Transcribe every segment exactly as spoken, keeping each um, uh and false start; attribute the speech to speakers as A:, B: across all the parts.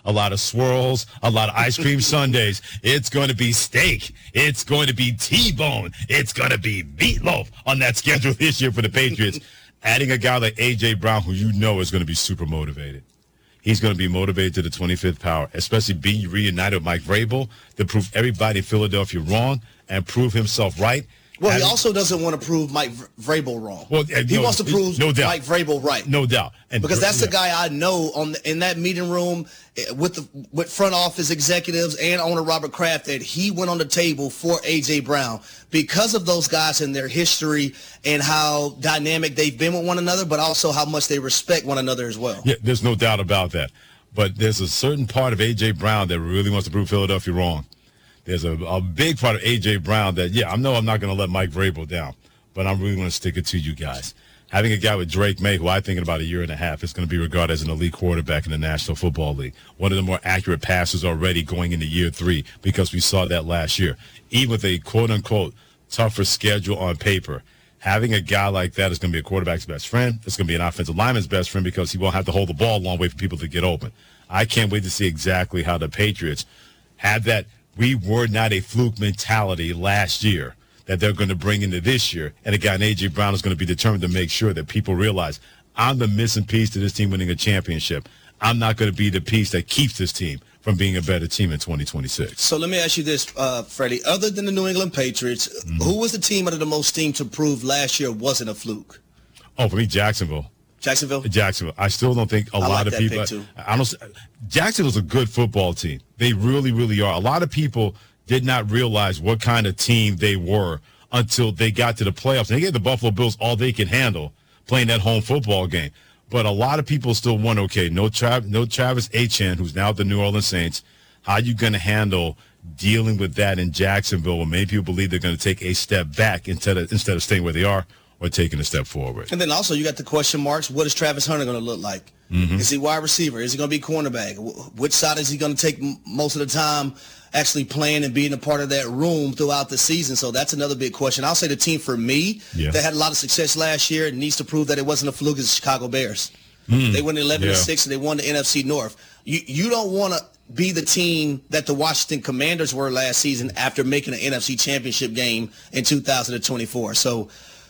A: a lot of swirls, a lot of ice cream sundaes. It's going to be steak. It's going to be T-bone. It's going to be meatloaf on that schedule this year for the Patriots. Adding a guy like A J. Brown, who you know is going to be super motivated. He's going to be motivated to the twenty-fifth power, especially being reunited with Mike Vrabel to prove everybody in Philadelphia wrong and prove himself right.
B: Well,
A: Having,
B: he also doesn't want to prove Mike Vrabel wrong.
A: Well, uh,
B: he
A: no,
B: wants to prove
A: no doubt.
B: Mike Vrabel right.
A: No doubt. And
B: because that's
A: yeah.
B: the guy I know on the, in that meeting room with the with front office executives and owner Robert Kraft that he went on the table for A J. Brown because of those guys and their history and how dynamic they've been with one another, but also how much they respect one another as well.
A: Yeah, there's no doubt about that. But there's a certain part of A J. Brown that really wants to prove Philadelphia wrong. There's a, a big part of A J. Brown that, yeah, I know I'm not going to let Mike Vrabel down, but I'm really going to stick it to you guys. Having a guy with Drake May, who I think in about a year and a half is going to be regarded as an elite quarterback in the National Football League, one of the more accurate passers already going into year three because we saw that last year. Even with a quote-unquote tougher schedule on paper, having a guy like that is going to be a quarterback's best friend. It's going to be an offensive lineman's best friend because he won't have to hold the ball a long way for people to get open. I can't wait to see exactly how the Patriots have that we were not a fluke mentality last year that they're going to bring into this year. And a guy named A J. Brown is going to be determined to make sure that people realize I'm the missing piece to this team winning a championship. I'm not going to be the piece that keeps this team from being a better team in twenty twenty-six.
B: So let me ask you this, uh, Freddie. Other than the New England Patriots, mm-hmm. who was the team under the most steam to prove last year wasn't a fluke?
A: Oh, for me, Jacksonville.
B: Jacksonville?
A: Jacksonville. I still don't think a
B: I
A: lot
B: like
A: of
B: that
A: people.
B: pick too.
A: I don't. Jacksonville's a good football team. They really, really are. A lot of people did not realize what kind of team they were until they got to the playoffs. And they gave the Buffalo Bills all they could handle playing that home football game. But a lot of people still want, okay, no, Trav, no Travis Etienne, who's now at the New Orleans Saints. How are you going to handle dealing with that in Jacksonville when many people believe they're going to take a step back instead of instead of staying where they are or taking a step forward?
B: And then also you got the question marks. What is Travis Hunter going to look like? Mm-hmm. Is he wide receiver? Is he going to be cornerback? Which side is he going to take most of the time actually playing and being a part of that room throughout the season? So that's another big question. I'll say the team for me yeah. that had a lot of success last year and needs to prove that it wasn't a fluke is the Chicago Bears. Mm. They went eleven and six and they won the N F C North. You you don't want to be the team that the Washington Commanders were last season after making an N F C Championship game in two thousand twenty-four. So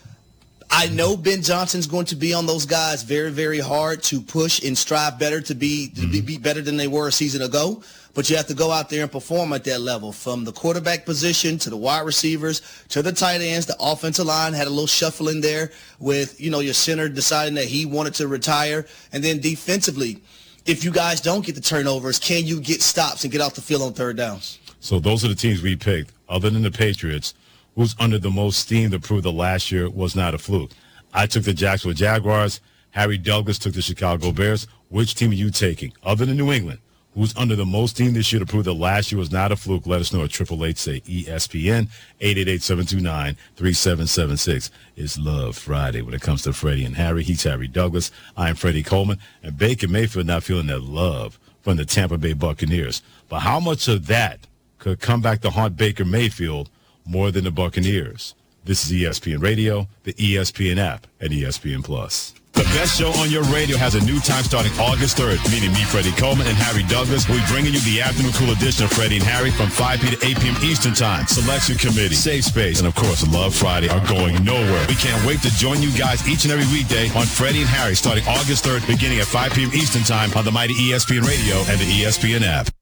B: I know Ben Johnson's going to be on those guys very, very hard to push and strive better to be to be, be better than they were a season ago. But you have to go out there and perform at that level, from the quarterback position to the wide receivers to the tight ends. The offensive line had a little shuffle in there with, you know, your center deciding that he wanted to retire. And then defensively, if you guys don't get the turnovers, can you get stops and get off the field on third downs?
A: So those are the teams we picked. Other than the Patriots, who's under the most steam to prove that last year was not a fluke? I took the Jacksonville Jaguars. Harry Douglas took the Chicago Bears. Which team are you taking? Other than New England, who's under the most steam this year to prove that last year was not a fluke? Let us know at triple eight say E S P N. eight eight eight, seven two nine, three seven seven six. It's Love Friday when it comes to Freddie and Harry. He's Harry Douglas. I'm Freddie Coleman. And Baker Mayfield not feeling that love from the Tampa Bay Buccaneers. But how much of that could come back to haunt Baker Mayfield more than the Buccaneers? This is E S P N Radio, the E S P N app, and E S P N Plus. The best show on your radio has a new time starting August third, meaning me, Freddie Coleman, and Harry Douglas. We'll be bringing you the afternoon cool edition of Freddie and Harry from five p.m. to eight p.m. Eastern Time. Selection Committee, Safe Space, and, of course, Love Friday are going nowhere. We can't wait to join you guys each and every weekday on Freddie and Harry starting August third, beginning at five p.m. Eastern Time on the mighty E S P N Radio and the E S P N app.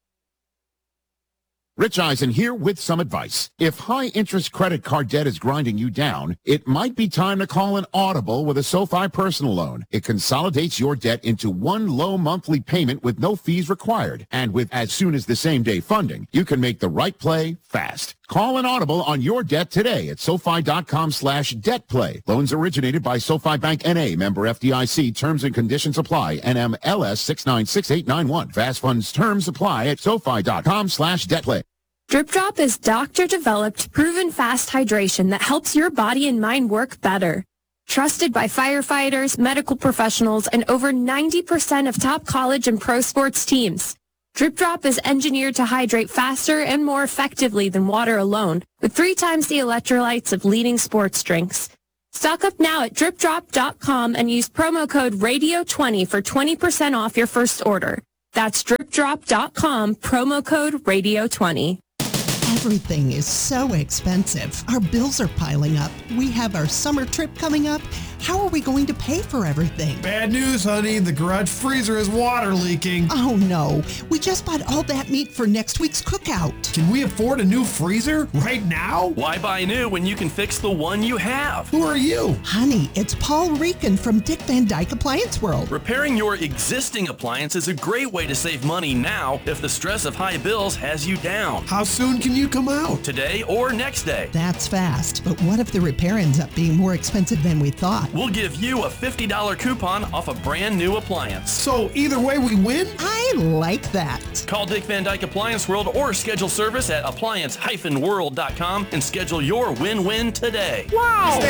C: Rich Eisen here with some advice. If high-interest credit card debt is grinding you down, it might be time to call an Audible with a SoFi personal loan. It consolidates your debt into one low monthly payment with no fees required. And with as soon as the same-day funding, you can make the right play fast. Call an Audible on your debt today at SoFi.com slash debt play. Loans originated by SoFi Bank N A, member F D I C. Terms and conditions apply. N M L S six nine six eight nine one. Fast funds terms apply at SoFi.com slash debt play.
D: Drip Drop is doctor-developed, proven fast hydration that helps your body and mind work better. Trusted by firefighters, medical professionals, and over ninety percent of top college and pro sports teams. Drip Drop is engineered to hydrate faster and more effectively than water alone, with three times the electrolytes of leading sports drinks. Stock up now at drip drop dot com and use promo code radio twenty for twenty percent off your first order. That's drip drop dot com, promo code radio twenty.
E: Everything is so expensive. Our bills are piling up. We have our summer trip coming up. How are we going to pay for everything?
F: Bad news, honey. The garage freezer is water leaking.
E: Oh no, we just bought all that meat for next week's cookout.
F: Can we afford a new freezer right now?
G: Why buy new when you can fix the one you have?
F: Who are you?
E: Honey, it's Paul Rican from Dick Van Dyke Appliance World.
G: Repairing your existing appliance is a great way to save money now if the stress of high bills has you down.
F: How soon can you come out?
G: Today or next day.
E: That's fast, but what if the repair ends up being more expensive than we thought?
G: We'll give you a fifty dollars coupon off a brand new appliance.
F: So either way we win?
E: I like that.
G: Call Dick Van Dyke Appliance World or schedule service at appliance dash world dot com and schedule your win-win today.
E: Wow!